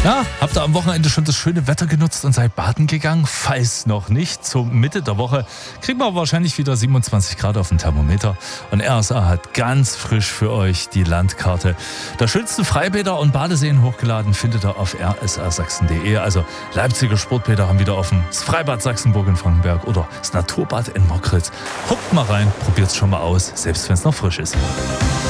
Ja, habt ihr am Wochenende schon das schöne Wetter genutzt und seid baden gegangen? Falls noch nicht, zur Mitte der Woche kriegen wir wahrscheinlich wieder 27 Grad auf dem Thermometer. Und RSA hat ganz frisch für euch die Landkarte der schönsten Freibäder und Badeseen hochgeladen, findet ihr auf rsasachsen.de. Also Leipziger Sportbäder haben wieder offen, das Freibad Sachsenburg in Frankenberg oder das Naturbad in Mockritz. Guckt mal rein, probiert's schon mal aus, selbst wenn es noch frisch ist.